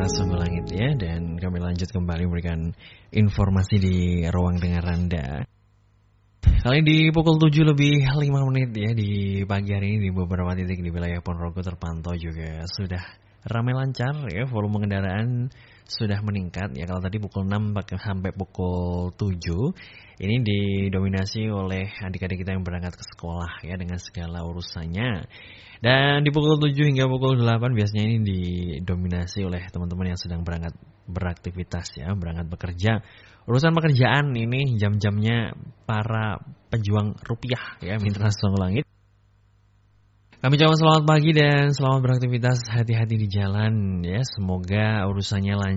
Mitra Sungguh Langit ya. Dan kami lanjut kembali memberikan informasi di ruang dengar Anda. Kali di pukul 7 lebih 5 menit ya, di pagi hari ini di beberapa titik di wilayah Ponorogo terpantau juga sudah ramai lancar ya, volume kendaraan sudah meningkat ya. Kalau tadi pukul 6 sampai pukul 7 ini didominasi oleh adik-adik kita yang berangkat ke sekolah ya, dengan segala urusannya. Dan di pukul 7 hingga pukul 8 biasanya ini didominasi oleh teman-teman yang sedang berangkat beraktivitas ya, berangkat bekerja. Urusan pekerjaan ini jam-jamnya para pejuang rupiah ya, Mitra Sungguh Langit. Kami ucapkan selamat pagi dan selamat beraktivitas, hati-hati di jalan ya. Semoga urusannya lancar.